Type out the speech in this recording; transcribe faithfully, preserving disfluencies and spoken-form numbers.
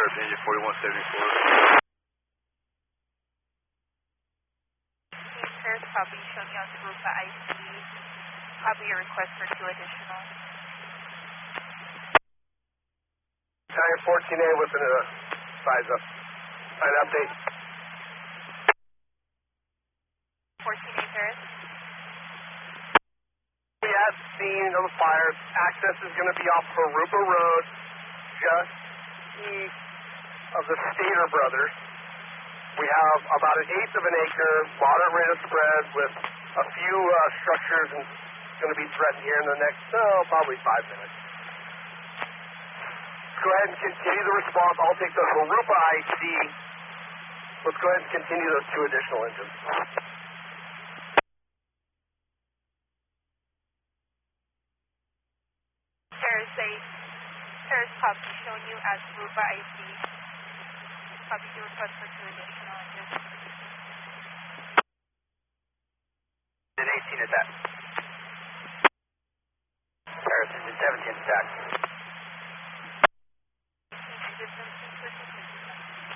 Paris engine forty-one seventy-four. Paris, copy, show me on Rupa I C. Copy your request for two additional. Tiger fourteen A with an uh, size up. Sign update. fourteen A Paris. We have seen of the fire. Access is going to be off Harupa Road, just east of the Stater Brothers. We have about an eighth of an acre, moderate rate of spread with a few uh, structures and going to be threatened here in the next, oh, probably five minutes. Go ahead and continue the response. I'll take the Harupa I C. Let's go ahead and continue those two additional engines. Paris A, Paris copy, showing you as Rupa I C. Copy your request for two additional engines. Engine eighteen attack. Paris engine seventeen attack. Engine seventeen,